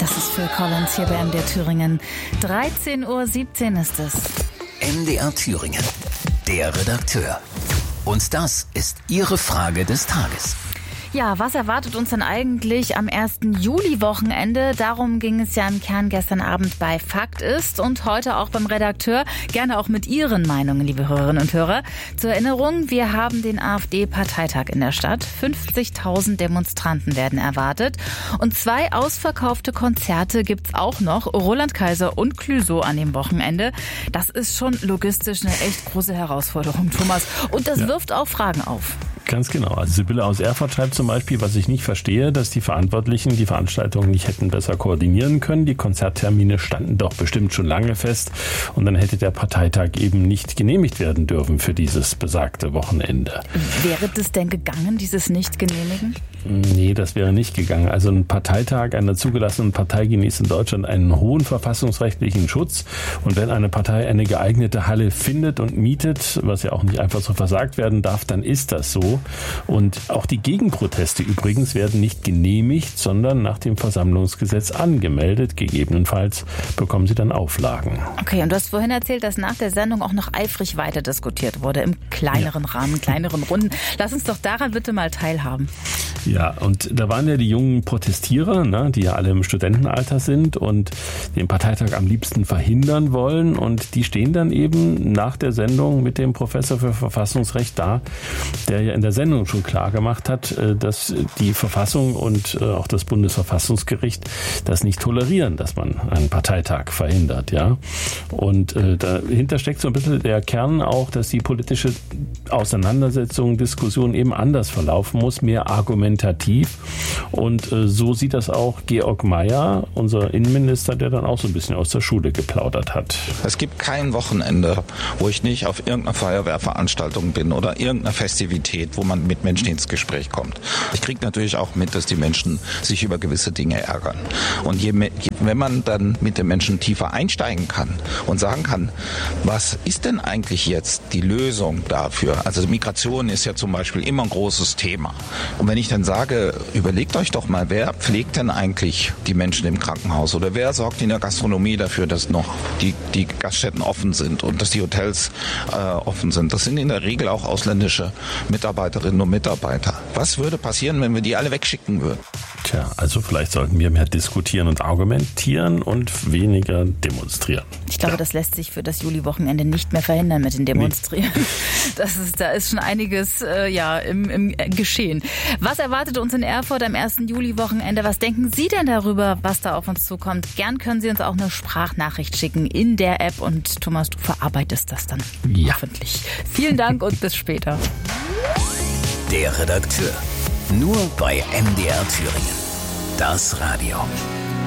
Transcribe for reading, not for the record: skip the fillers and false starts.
Das ist Phil Collins hier bei MDR Thüringen. 13:17 Uhr ist es. MDR Thüringen, der Redakteur. Und das ist Ihre Frage des Tages. Ja, was erwartet uns denn eigentlich am 1. Juli-Wochenende? Darum ging es ja im Kern gestern Abend bei Fakt ist und heute auch beim Redakteur. Gerne auch mit Ihren Meinungen, liebe Hörerinnen und Hörer. Zur Erinnerung, wir haben den AfD-Parteitag in der Stadt. 50.000 Demonstranten werden erwartet. Und 2 ausverkaufte Konzerte gibt's auch noch. Roland Kaiser und Clouseau an dem Wochenende. Das ist schon logistisch eine echt große Herausforderung, Thomas. Und das wirft auch Fragen auf. Ganz genau. Also Sibylle aus Erfurt schreibt zum Beispiel, was ich nicht verstehe, dass die Verantwortlichen die Veranstaltungen nicht hätten besser koordinieren können. Die Konzerttermine standen doch bestimmt schon lange fest und dann hätte der Parteitag eben nicht genehmigt werden dürfen für dieses besagte Wochenende. Wäre das denn gegangen, dieses Nicht-Genehmigen? Nee, das wäre nicht gegangen. Also ein Parteitag einer zugelassenen Partei genießt in Deutschland einen hohen verfassungsrechtlichen Schutz. Und wenn eine Partei eine geeignete Halle findet und mietet, was ja auch nicht einfach so versagt werden darf, dann ist das so. Und auch die Gegenproteste übrigens werden nicht genehmigt, sondern nach dem Versammlungsgesetz angemeldet. Gegebenenfalls bekommen sie dann Auflagen. Okay, und du hast vorhin erzählt, dass nach der Sendung auch noch eifrig weiter diskutiert wurde, im kleineren Rahmen, kleineren Runden. Lass uns doch daran bitte mal teilhaben. Ja, und da waren ja die jungen Protestierer, ne, die ja alle im Studentenalter sind und den Parteitag am liebsten verhindern wollen. Und die stehen dann eben nach der Sendung mit dem Professor für Verfassungsrecht da, der ja in der Sendung schon klar gemacht hat, dass die Verfassung und auch das Bundesverfassungsgericht das nicht tolerieren, dass man einen Parteitag verhindert, ja. Und dahinter steckt so ein bisschen der Kern auch, dass die politische Auseinandersetzung, Diskussion eben anders verlaufen muss, mehr argumentativ. Und so sieht das auch Georg Mayer, unser Innenminister, der dann auch so ein bisschen aus der Schule geplaudert hat. Es gibt kein Wochenende, wo ich nicht auf irgendeiner Feuerwehrveranstaltung bin oder irgendeiner Festivität, wo man mit Menschen ins Gespräch kommt. Ich kriege natürlich auch mit, dass die Menschen sich über gewisse Dinge ärgern. Und wenn man dann mit den Menschen tiefer einsteigen kann und sagen kann, was ist denn eigentlich jetzt die Lösung dafür? Also Migration ist ja zum Beispiel immer ein großes Thema. Und wenn ich dann sage, überlegt euch doch mal, wer pflegt denn eigentlich die Menschen im Krankenhaus oder wer sorgt in der Gastronomie dafür, dass noch die Gaststätten offen sind und dass die Hotels offen sind. Das sind in der Regel auch ausländische Mitarbeiterinnen und Mitarbeiter. Was würde passieren, wenn wir die alle wegschicken würden? Tja, also vielleicht sollten wir mehr diskutieren und argumentieren und weniger demonstrieren. Ich glaube, das lässt sich für das Juli-Wochenende nicht mehr verhindern mit den Demonstrieren. Da ist schon einiges im Geschehen. Was erwartet uns in Erfurt am 1. Juli-Wochenende? Was denken Sie denn darüber, was da auf uns zukommt? Gern können Sie uns auch eine Sprachnachricht schicken in der App und Thomas, du verarbeitest das dann hoffentlich. Vielen Dank und bis später. Der Redakteur. Nur bei MDR Thüringen. Das Radio.